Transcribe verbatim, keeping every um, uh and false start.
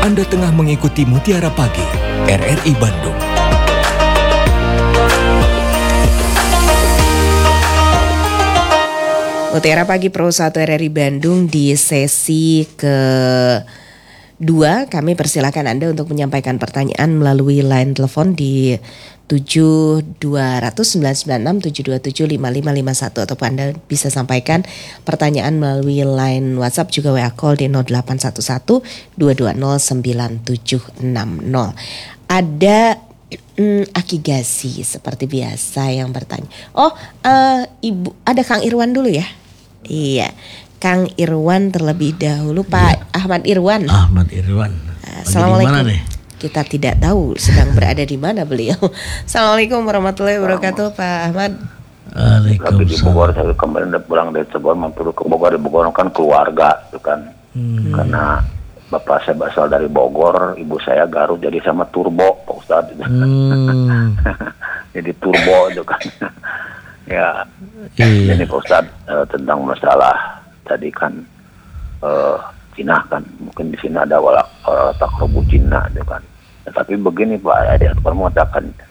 Anda tengah mengikuti Mutiara Pagi, R R I Bandung. Mutiara Pagi Pro satu R R I Bandung di sesi ke dua, kami persilakan Anda untuk menyampaikan pertanyaan melalui line telepon di tujuh dua nol nol sembilan sembilan enam tujuh dua tujuh lima lima lima satu, atau Anda bisa sampaikan pertanyaan melalui line WhatsApp juga W A call di nol delapan satu satu dua dua nol sembilan tujuh enam nol. Ada hmm, Aki Gasi seperti biasa yang bertanya. Oh, uh, Ibu, ada Kang Irwan dulu ya? Iya. Kang Irwan terlebih dahulu, Pak ya. Ahmad Irwan. Ahmad Irwan. Assalamualaikum. Kita tidak tahu sedang berada di mana beliau. Assalamualaikum warahmatullahi wabarakatuh, Pak Ahmad. Tapi di Bogor saya kemarin udah pulang dari Cirebon, mampir ke Bogor. Di Bogor kan keluarga, itu kan. Hmm. Karena bapak saya berasal dari Bogor, ibu saya Garut, jadi sama turbo, Pak Ustadz. Hmm. Jadi turbo itu kan. Ya, iya. Jadi Pak Ustadz uh, tentang masalah tadi kan uh, Cina kan, mungkin di sini ada walak uh, takrobu Cina, itu kan. Tetapi begini Pak, ada yang mengatakan